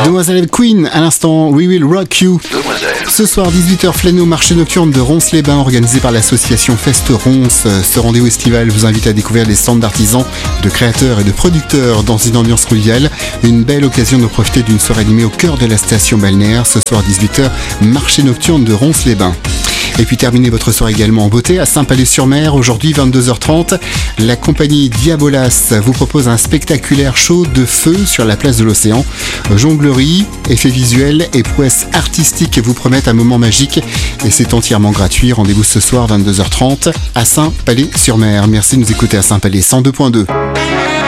Demoiselle Queen, à l'instant, We Will Rock You. Ce soir, 18h, Fléno, marché nocturne de Ronces-les-Bains, organisé par l'association Fest Ronces. Ce rendez-vous estival vous invite à découvrir les stands d'artisans, de créateurs et de producteurs dans une ambiance conviviale. Une belle occasion de profiter d'une soirée animée au cœur de la station balnéaire. Ce soir, 18h, marché nocturne de Ronces-les-Bains. Et puis terminez votre soirée également en beauté à Saint-Palais-sur-Mer. Aujourd'hui, 22h30, la compagnie Diabolas vous propose un spectaculaire show de feu sur la place de l'Océan. Jonglerie, effets visuels et prouesses artistiques vous promettent un moment magique. Et c'est entièrement gratuit. Rendez-vous ce soir, 22h30, à Saint-Palais-sur-Mer. Merci de nous écouter à Saint-Palais 102.2.